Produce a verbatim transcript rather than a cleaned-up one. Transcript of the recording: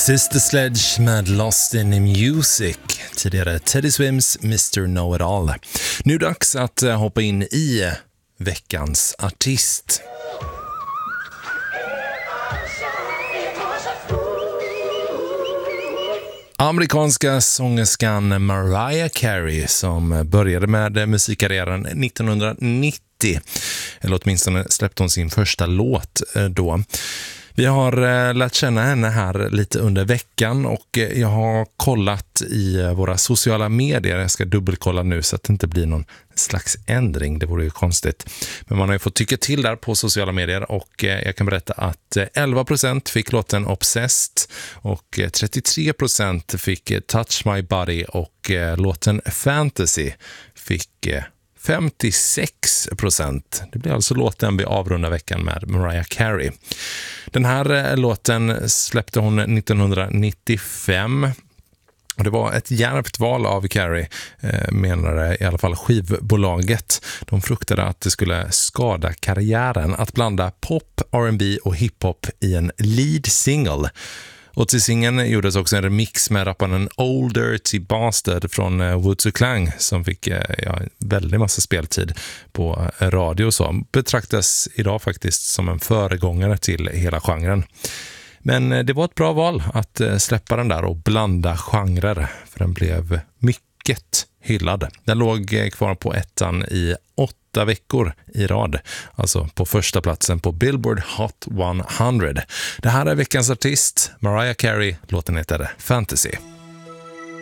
Sister Sledge med Lost in Music, tidigare Teddy Swims mister Know-It-All. Nu dags att hoppa in i veckans artist. Amerikanska sångerskan Mariah Carey som började med musikkarriären nittonhundranittio, eller åtminstone släppte hon sin första låt då. Vi har lärt känna henne här lite under veckan och jag har kollat i våra sociala medier. Jag ska dubbelkolla nu så att det inte blir någon slags ändring. Det vore ju konstigt. Men man har ju fått tycka till där på sociala medier och jag kan berätta att elva procent fick låten Obsessed och trettiotre procent fick Touch My Body och låten Fantasy fick femtiosex procent. Det blir alltså låten vi avrundar veckan med Mariah Carey. Den här låten släppte hon nittonhundranittiofem. Och det var ett djärvt val av Carey, eh, menade i alla fall skivbolaget. De fruktade att det skulle skada karriären att blanda pop, R and B och hiphop i en lead single. Och till singeln gjordes också en remix med rapparen Old Dirty Bastard från Wu-Tang Clan som fick ja, väldigt massa speltid på radio och så. Betraktas idag faktiskt som en föregångare till hela genren. Men det var ett bra val att släppa den där och blanda genrer, för den blev mycket hyllad. Den låg kvar på ettan i åtta veckor i rad, alltså på första platsen på Billboard Hot hundra. Det här är veckans artist, Mariah Carey, låten heter Fantasy.